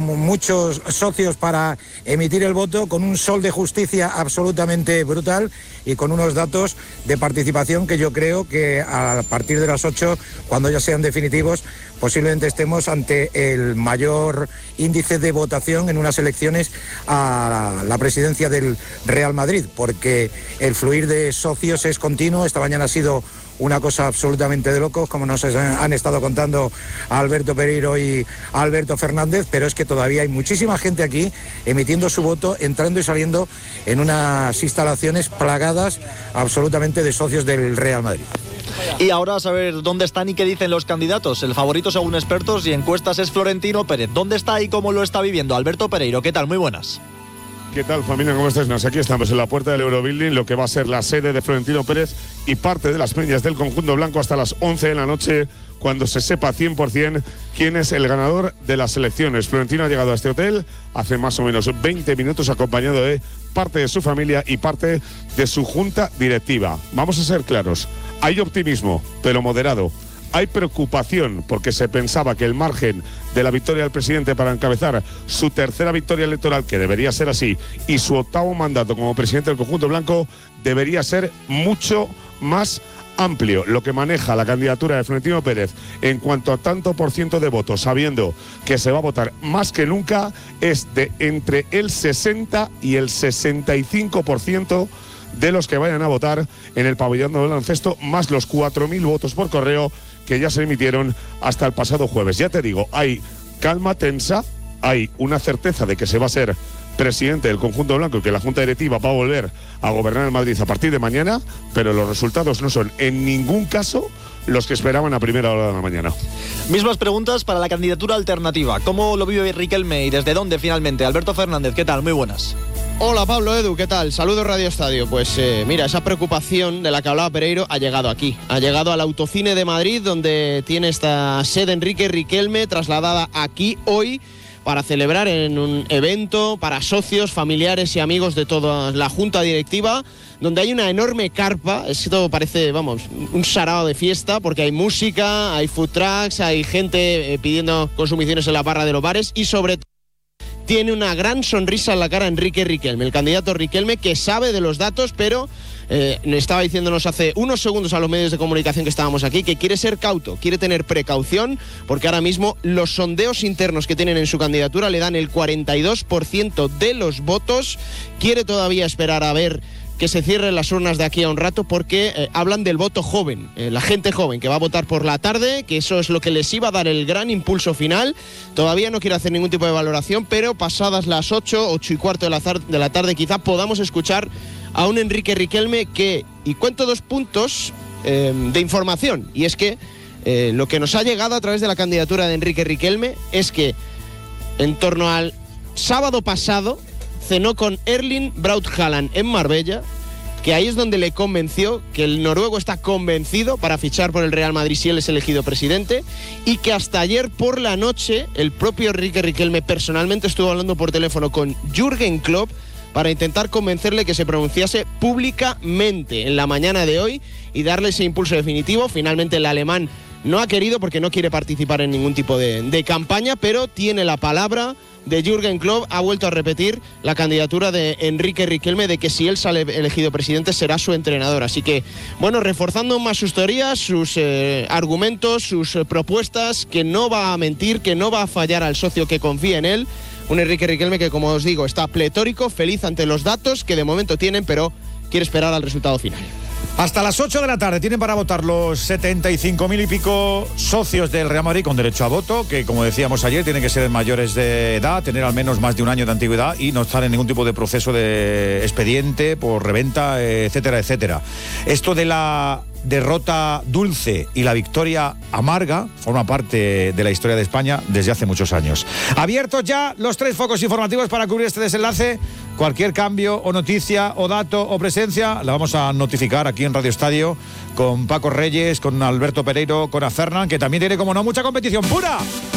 muchos socios para emitir el voto, con un sol de justicia absolutamente brutal y con unos datos de participación que yo creo que a partir de las 8, cuando ya sean definitivos, posiblemente estemos ante el mayor índice de votación en unas elecciones a la presidencia del Real Madrid, porque el fluir de socios es continuo. Esta mañana ha sido una cosa absolutamente de locos, como nos han estado contando a Alberto Pereiro y a Alberto Fernández, pero es que todavía hay muchísima gente aquí emitiendo su voto, entrando y saliendo en unas instalaciones plagadas absolutamente de socios del Real Madrid. Y ahora a saber dónde están y qué dicen los candidatos. El favorito según expertos y encuestas es Florentino Pérez. ¿Dónde está y cómo lo está viviendo? Alberto Pereiro, ¿qué tal? Muy buenas. ¿Qué tal, familia? ¿Cómo estáis? Aquí estamos en la puerta del Eurobuilding, lo que va a ser la sede de Florentino Pérez y parte de las peñas del conjunto blanco hasta las 11 de la noche, cuando se sepa 100% quién es el ganador de las elecciones. Florentino ha llegado a este hotel hace más o menos 20 minutos acompañado de parte de su familia y parte de su junta directiva. Vamos a ser claros, hay optimismo, pero moderado. Hay preocupación porque se pensaba que el margen de la victoria del presidente para encabezar su tercera victoria electoral, que debería ser así, y su octavo mandato como presidente del conjunto blanco, debería ser mucho más amplio. Lo que maneja la candidatura de Florentino Pérez en cuanto a tanto por ciento de votos, sabiendo que se va a votar más que nunca, es de entre el 60 y el 65% de los que vayan a votar en el pabellón del baloncesto, más los 4.000 votos por correo que ya se emitieron hasta el pasado jueves. Ya te digo, hay calma tensa, hay una certeza de que se va a ser presidente del conjunto blanco y que la Junta Directiva va a volver a gobernar el Madrid a partir de mañana, pero los resultados no son en ningún caso los que esperaban a primera hora de la mañana. Mismas preguntas para la candidatura alternativa. ¿Cómo lo vive Riquelme y desde dónde finalmente? Alberto Fernández, ¿qué tal? Muy buenas. Hola Pablo, Edu, ¿qué tal? Saludos Radio Estadio. Pues mira, esa preocupación de la que hablaba Pereiro ha llegado aquí. Ha llegado al Autocine de Madrid, donde tiene esta sede Enrique Riquelme, trasladada aquí hoy para celebrar en un evento para socios, familiares y amigos de toda la junta directiva, donde hay una enorme carpa. Esto parece, vamos, un sarao de fiesta, porque hay música, hay food trucks, hay gente pidiendo consumiciones en la barra de los bares y sobre todo tiene una gran sonrisa en la cara Enrique Riquelme, el candidato Riquelme, que sabe de los datos, pero estaba diciéndonos hace unos segundos a los medios de comunicación que estábamos aquí que quiere ser cauto, quiere tener precaución, porque ahora mismo los sondeos internos que tienen en su candidatura le dan el 42% de los votos. Quiere todavía esperar a ver que se cierren las urnas de aquí a un rato, porque hablan del voto joven, la gente joven que va a votar por la tarde, que eso es lo que les iba a dar el gran impulso final. Todavía no quiero hacer ningún tipo de valoración, pero pasadas las 8:15 de la tarde, quizá podamos escuchar a un Enrique Riquelme que, y cuento 2 puntos de información, y es que lo que nos ha llegado a través de la candidatura de Enrique Riquelme es que en torno al sábado pasado cenó con Erling Braut Haaland en Marbella, que ahí es donde le convenció, que el noruego está convencido para fichar por el Real Madrid si él es elegido presidente, y que hasta ayer por la noche el propio Enrique Riquelme personalmente estuvo hablando por teléfono con Jürgen Klopp para intentar convencerle que se pronunciase públicamente en la mañana de hoy y darle ese impulso definitivo. Finalmente el alemán no ha querido, porque no quiere participar en ningún tipo de campaña, pero tiene la palabra de Jürgen Klopp. Ha vuelto a repetir la candidatura de Enrique Riquelme, de que si él sale elegido presidente será su entrenador. Así que, bueno, reforzando más sus teorías, sus argumentos, sus propuestas, que no va a mentir, que no va a fallar al socio que confía en él. Un Enrique Riquelme que, como os digo, está pletórico, feliz ante los datos que de momento tienen, pero quiere esperar al resultado final. Hasta las 8 de la tarde tienen para votar los 75.000 y pico socios del Real Madrid con derecho a voto, que, como decíamos ayer, tienen que ser mayores de edad, tener al menos más de un año de antigüedad y no estar en ningún tipo de proceso de expediente por reventa, etcétera, etcétera. Esto de la derrota dulce y la victoria amarga forma parte de la historia de España desde hace muchos años. Abiertos ya los 3 focos informativos para cubrir este desenlace. Cualquier cambio o noticia o dato o presencia la vamos a notificar aquí en Radio Estadio con Paco Reyes, con Alberto Pereiro, con Azernan, que también tiene, como no, mucha competición pura.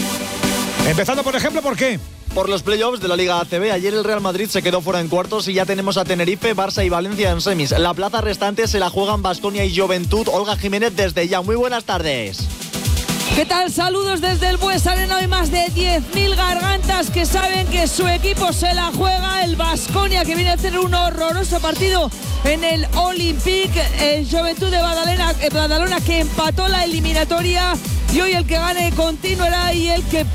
Empezando, por ejemplo, ¿por qué? Por los playoffs de la Liga ACB, ayer el Real Madrid se quedó fuera en cuartos y ya tenemos a Tenerife, Barça y Valencia en semis. La plaza restante se la juegan Baskonia y Juventud. Olga Jiménez desde ya. Muy buenas tardes. ¿Qué tal? Saludos desde el Bues Arena. Hay más de 10.000 gargantas que saben que su equipo se la juega. El Baskonia, que viene a hacer un horroroso partido en el Olympique. El Juventud de Badalona que empató la eliminatoria. Y hoy el que gane continuará y el que